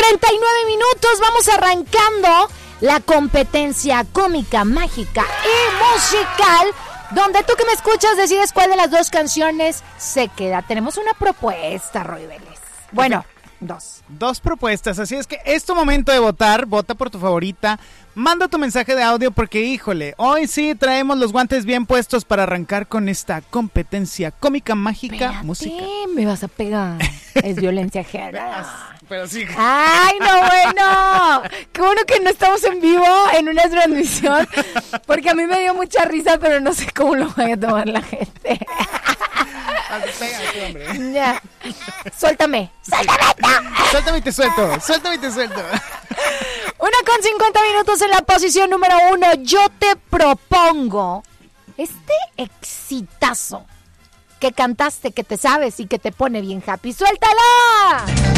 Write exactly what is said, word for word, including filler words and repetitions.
cuarenta y nueve minutos, vamos arrancando la competencia cómica, mágica y musical, donde tú que me escuchas decides cuál de las dos canciones se queda. Tenemos una propuesta, Roy Vélez. Bueno, dos. Dos propuestas, así es que es tu momento de votar, vota por tu favorita, manda tu mensaje de audio porque, híjole, hoy sí traemos los guantes bien puestos para arrancar con esta competencia cómica, mágica, Espérate, música. Me vas a pegar, es violencia género. Pero sí. ¡Ay, no, bueno! Qué bueno que no estamos en vivo en una transmisión, porque a mí me dio mucha risa, pero no sé cómo lo vaya a tomar la gente. Pégate, hombre. Ya. Suéltame. ¡Suéltame! Suéltame y te suelto. Suéltame y te suelto. Una con cincuenta minutos en la posición número uno. Yo te propongo este exitazo que cantaste, que te sabes y que te pone bien happy. ¡Suéltala!